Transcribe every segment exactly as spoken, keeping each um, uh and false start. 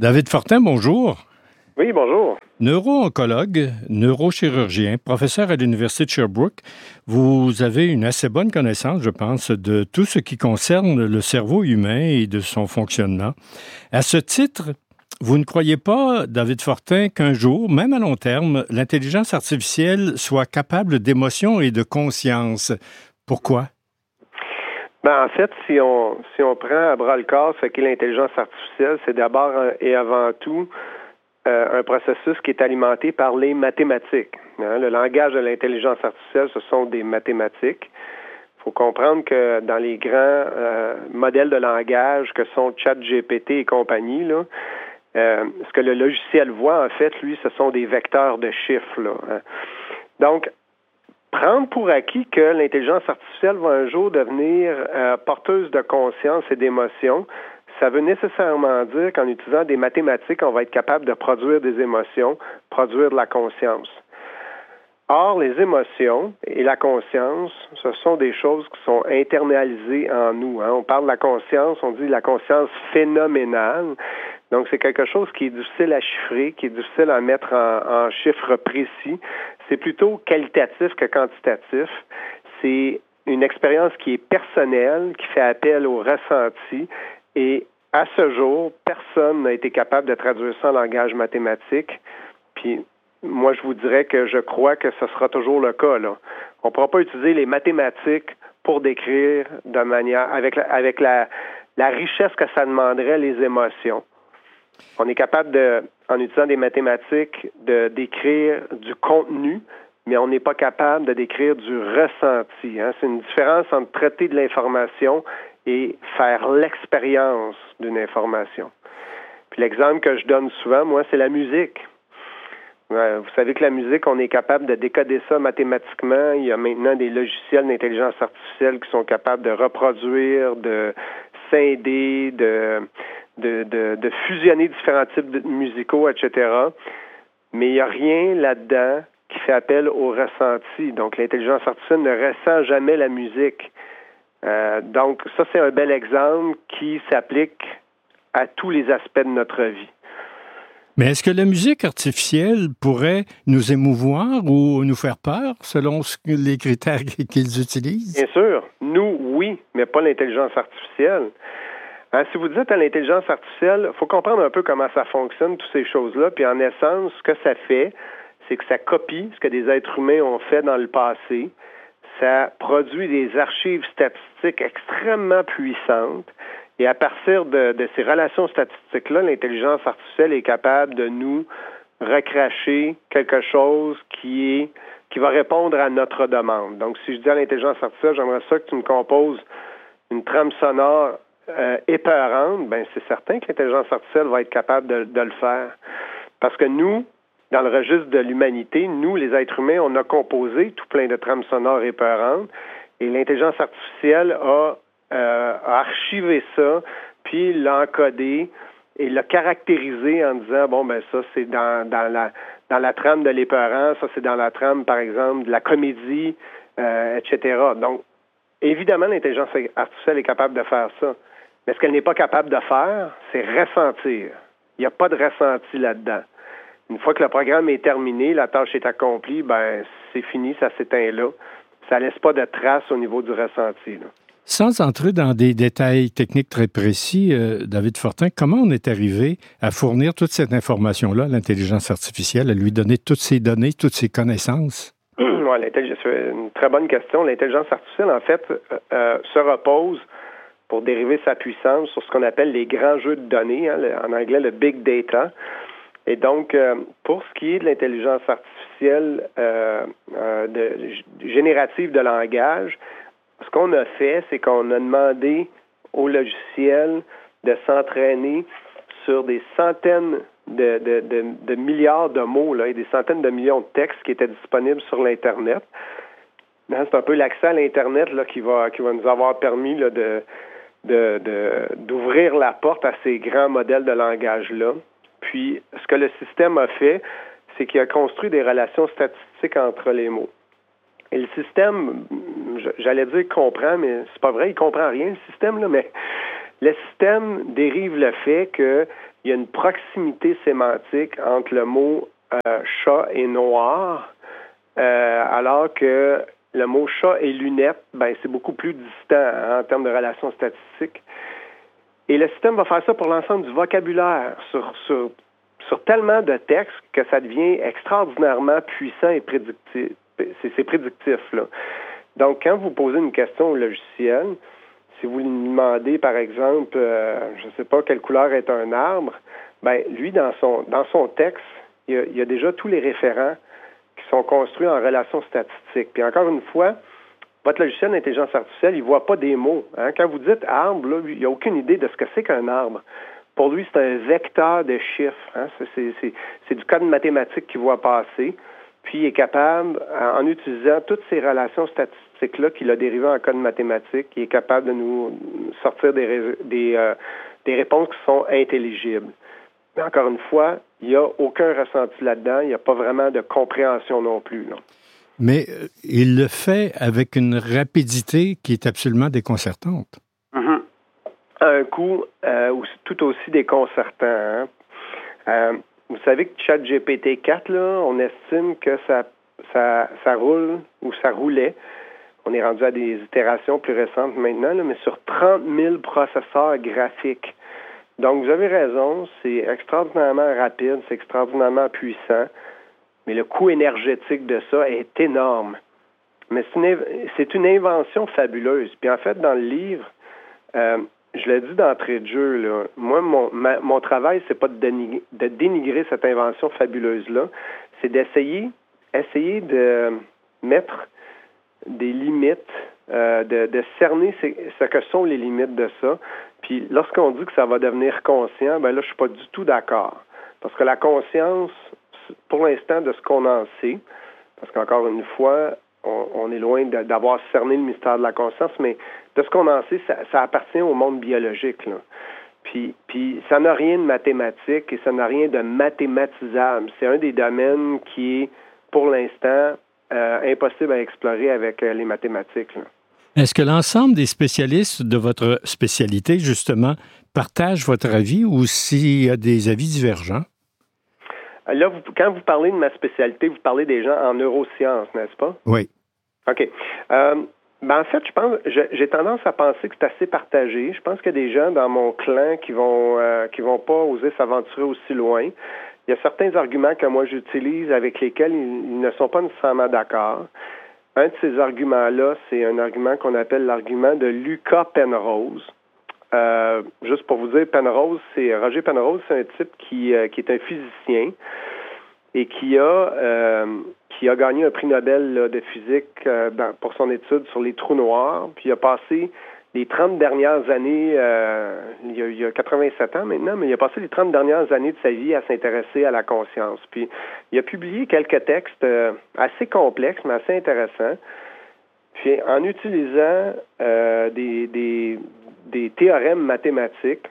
David Fortin, bonjour. Oui, bonjour. Neuro-oncologue, neurochirurgien, professeur à l'Université de Sherbrooke, vous avez une assez bonne connaissance, je pense, de tout ce qui concerne le cerveau humain et de son fonctionnement. À ce titre, vous ne croyez pas, David Fortin, qu'un jour, même à long terme, l'intelligence artificielle soit capable d'émotion et de conscience? Pourquoi? Ben, en fait, si on si on prend à bras le corps ce qu'est l'intelligence artificielle, c'est d'abord et avant tout euh, un processus qui est alimenté par les mathématiques. Hein? Le langage de l'intelligence artificielle, ce sont des mathématiques. Il faut comprendre que dans les grands euh, modèles de langage que sont ChatGPT et compagnie, là, euh, ce que le logiciel voit, en fait, lui, ce sont des vecteurs de chiffres. Là, hein? Donc, prendre pour acquis que l'intelligence artificielle va un jour devenir euh, porteuse de conscience et d'émotions, ça veut nécessairement dire qu'en utilisant des mathématiques, on va être capable de produire des émotions, produire de la conscience. Or, les émotions et la conscience, ce sont des choses qui sont internalisées en nous. Hein. On parle de la conscience, on dit la conscience phénoménale. Donc, c'est quelque chose qui est difficile à chiffrer, qui est difficile à mettre en, en chiffres précis. C'est plutôt qualitatif que quantitatif. C'est une expérience qui est personnelle, qui fait appel au ressenti. Et à ce jour, personne n'a été capable de traduire ça en langage mathématique. Puis, moi, je vous dirais que je crois que ce sera toujours le cas, là. On ne pourra pas utiliser les mathématiques pour décrire de manière, avec la, avec la, la richesse que ça demanderait les émotions. On est capable de, en utilisant des mathématiques, de décrire du contenu, mais on n'est pas capable de décrire du ressenti. Hein. C'est une différence entre traiter de l'information et faire l'expérience d'une information. Puis l'exemple que je donne souvent, moi, c'est la musique. Vous savez que la musique, on est capable de décoder ça mathématiquement. Il y a maintenant des logiciels d'intelligence artificielle qui sont capables de reproduire, de scinder, de, de, de, de fusionner différents types de musicaux, et cetera. Mais il n'y a rien là-dedans qui fait appel au ressenti. Donc, l'intelligence artificielle ne ressent jamais la musique. Euh, donc, ça, c'est un bel exemple qui s'applique à tous les aspects de notre vie. Mais est-ce que la musique artificielle pourrait nous émouvoir ou nous faire peur selon ce que, les critères qu'ils utilisent? Bien sûr. Nous, oui, mais pas l'intelligence artificielle. Hein, si vous dites à l'intelligence artificielle, il faut comprendre un peu comment ça fonctionne, toutes ces choses-là. Puis en essence, ce que ça fait, c'est que ça copie ce que des êtres humains ont fait dans le passé. Ça produit des archives statistiques extrêmement puissantes. Et à partir de, de ces relations statistiques-là, l'intelligence artificielle est capable de nous recracher quelque chose qui est qui va répondre à notre demande. Donc, si je dis à l'intelligence artificielle, j'aimerais ça que tu me composes une trame sonore euh, épeurante, ben c'est certain que l'intelligence artificielle va être capable de, de le faire. Parce que nous, dans le registre de l'humanité, nous, les êtres humains, on a composé tout plein de trames sonores épeurantes et l'intelligence artificielle a Euh, a archivé ça, puis l'a encodé et l'a caractérisé en disant, bon, ben ça, c'est dans, dans la dans la trame de l'épeurant, ça, c'est dans la trame, par exemple, de la comédie, euh, et cetera. Donc, évidemment, l'intelligence artificielle est capable de faire ça. Mais ce qu'elle n'est pas capable de faire, c'est ressentir. Il n'y a pas de ressenti là-dedans. Une fois que le programme est terminé, la tâche est accomplie, ben c'est fini, ça s'éteint là. Ça laisse pas de traces au niveau du ressenti, là. Sans entrer dans des détails techniques très précis, euh, David Fortin, comment on est arrivé à fournir toute cette information-là à l'intelligence artificielle, à lui donner toutes ces données, toutes ces connaissances? Oui, c'est une très bonne question. L'intelligence artificielle, en fait, euh, se repose pour dériver sa puissance sur ce qu'on appelle les grands jeux de données, hein, le, en anglais le big data. Et donc, euh, pour ce qui est de l'intelligence artificielle euh, euh, de, générative de langage, ce qu'on a fait, c'est qu'on a demandé au logiciel de s'entraîner sur des centaines de, de, de, de milliards de mots là, et des centaines de millions de textes qui étaient disponibles sur l'Internet. C'est un peu l'accès à l'Internet là, qui va qui va nous avoir permis là, de, de, de, d'ouvrir la porte à ces grands modèles de langage-là. Puis, ce que le système a fait, c'est qu'il a construit des relations statistiques entre les mots. Et le système, j'allais dire comprend, mais c'est pas vrai, il comprend rien, le système, là, mais Le système dérive le fait qu'il y a une proximité sémantique entre le mot euh, chat et noir, euh, alors que le mot chat et lunettes, ben, c'est beaucoup plus distant hein, en termes de relations statistiques. Et le système va faire ça pour l'ensemble du vocabulaire, sur, sur, sur tellement de textes que ça devient extraordinairement puissant et prédictif. C'est, c'est prédictif, là. Donc, quand vous posez une question au logiciel, si vous lui demandez, par exemple, euh, je ne sais pas quelle couleur est un arbre, ben lui, dans son dans son texte, il y a, il y a déjà tous les référents qui sont construits en relations statistiques. Puis encore une fois, votre logiciel d'intelligence artificielle, il ne voit pas des mots. Hein? Quand vous dites arbre, là, il n'a aucune idée de ce que c'est qu'un arbre. Pour lui, c'est un vecteur de chiffres. Hein? C'est, c'est, c'est, c'est du code mathématique qu'il voit passer. Puis il est capable, en utilisant toutes ces relations statistiques-là qu'il a dérivées en code mathématique, il est capable de nous sortir des, des, euh, des réponses qui sont intelligibles. Mais encore une fois, il n'y a aucun ressenti là-dedans, il n'y a pas vraiment de compréhension non plus. Là. Mais euh, il le fait avec une rapidité qui est absolument déconcertante. Mm-hmm. À un coup, euh, tout aussi déconcertant. Hein? Euh, Vous savez que ChatGPT quatre, là, on estime que ça, ça, ça roule ou ça roulait. On est rendu à des itérations plus récentes maintenant, là, mais sur trente mille processeurs graphiques. Donc, vous avez raison, c'est extraordinairement rapide, c'est extraordinairement puissant, mais le coût énergétique de ça est énorme. Mais c'est une, c'est une invention fabuleuse. Puis en fait, dans le livre, euh, je l'ai dit d'entrée de jeu, là. Moi, mon, ma, mon travail, c'est pas de dénigrer, de dénigrer cette invention fabuleuse-là, c'est d'essayer essayer de mettre des limites, euh, de, de cerner ce, ce que sont les limites de ça. Puis lorsqu'on dit que ça va devenir conscient, ben là, je suis pas du tout d'accord. Parce que la conscience, pour l'instant, de ce qu'on en sait, parce qu'encore une fois, on, on est loin de, d'avoir cerné le mystère de la conscience, mais de ce qu'on en sait, ça, ça appartient au monde biologique, là. Puis, puis ça n'a rien de mathématique et ça n'a rien de mathématisable. C'est un des domaines qui est, pour l'instant, euh, impossible à explorer avec euh, les mathématiques, là. Est-ce que l'ensemble des spécialistes de votre spécialité, justement, partagent votre avis ou s'il y a des avis divergents? Là, vous, quand vous parlez de ma spécialité, vous parlez des gens en neurosciences, n'est-ce pas? Oui. OK. Euh, ben en fait, je pense, je, j'ai tendance à penser que c'est assez partagé. Je pense qu'il y a des gens dans mon clan qui vont euh, qui vont pas oser s'aventurer aussi loin. Il y a certains arguments que moi j'utilise avec lesquels ils, ils ne sont pas nécessairement d'accord. Un de ces arguments-là, c'est un argument qu'on appelle l'argument de Luca Penrose. Euh, juste pour vous dire, Penrose, c'est Roger Penrose, c'est un type qui, euh, qui est un physicien et qui a euh, qui a gagné un prix Nobel là, de physique euh, dans, pour son étude sur les trous noirs. Puis il a passé les trente dernières années, euh, il, y a, il y a quatre-vingt-sept ans maintenant, mais il a passé les trente dernières années de sa vie à s'intéresser à la conscience. Puis il a publié quelques textes euh, assez complexes, mais assez intéressants. Puis en utilisant euh, des, des, des théorèmes mathématiques,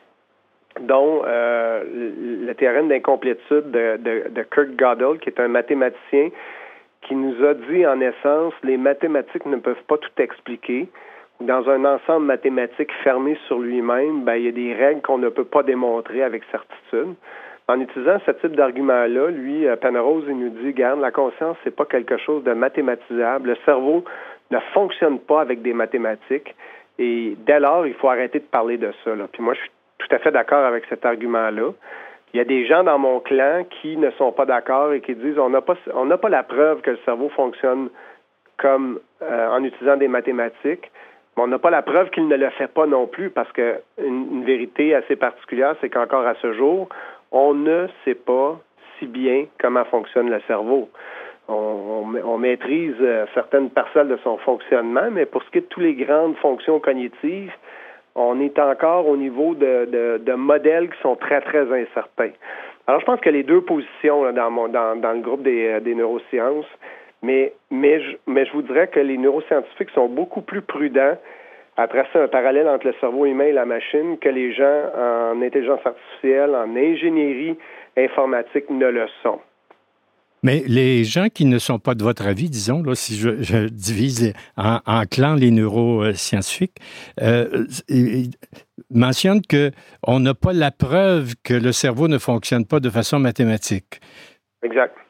dont euh, le, le théorème d'incomplétude de, de, de Kurt Gödel, qui est un mathématicien qui nous a dit en essence, les mathématiques ne peuvent pas tout expliquer. Dans un ensemble mathématique fermé sur lui-même, ben, il y a des règles qu'on ne peut pas démontrer avec certitude. En utilisant ce type d'argument-là, lui, Penrose, il nous dit, regarde, la conscience, c'est pas quelque chose de mathématisable. Le cerveau ne fonctionne pas avec des mathématiques. Et dès lors, il faut arrêter de parler de ça, là. Puis moi, je suis tout à fait d'accord avec cet argument-là. Il y a des gens dans mon clan qui ne sont pas d'accord et qui disent, on n'a pas, on n'a pas la preuve que le cerveau fonctionne comme euh, en utilisant des mathématiques. On n'a pas la preuve qu'il ne le fait pas non plus, parce que une, une vérité assez particulière, c'est qu'encore à ce jour, on ne sait pas si bien comment fonctionne le cerveau. On, on, on maîtrise euh, certaines parcelles de son fonctionnement, mais pour ce qui est de toutes les grandes fonctions cognitives, on est encore au niveau de, de, de modèles qui sont très, très incertains. Alors, je pense que les deux positions là, dans, mon, dans, dans le groupe des, des neurosciences, Mais, mais, je, mais je vous dirais que les neuroscientifiques sont beaucoup plus prudents à tracer un parallèle entre le cerveau humain et la machine que les gens en intelligence artificielle, en ingénierie informatique ne le sont. Mais les gens qui ne sont pas de votre avis, disons, là, si je, je divise en, en clans les neuroscientifiques, euh, mentionne qu'on n'a pas la preuve que le cerveau ne fonctionne pas de façon mathématique. Exact.